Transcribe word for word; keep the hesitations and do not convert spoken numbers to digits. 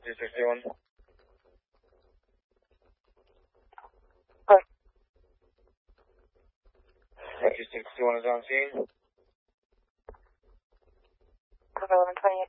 two sixty-one. Hi. two sixty-one is on scene. eleven twenty.